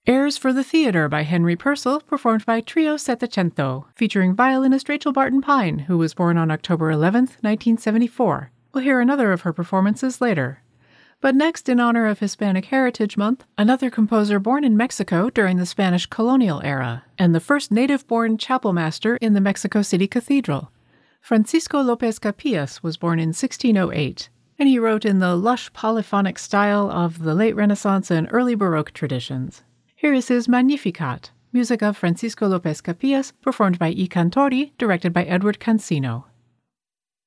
Airs for the Theatre by Henry Purcell, performed by Trio Settecento, featuring violinist Rachel Barton Pine, who was born on October 11, 1974. We'll hear another of her performances later. But next, in honor of Hispanic Heritage Month, another composer born in Mexico during the Spanish colonial era, and the first native-born chapel master in the Mexico City Cathedral. Francisco López Capillas was born in 1608, and he wrote in the lush polyphonic style of the late Renaissance and early Baroque traditions. Here is his Magnificat, music of Francisco López Capillas, performed by I Cantori, directed by Edward Cancino.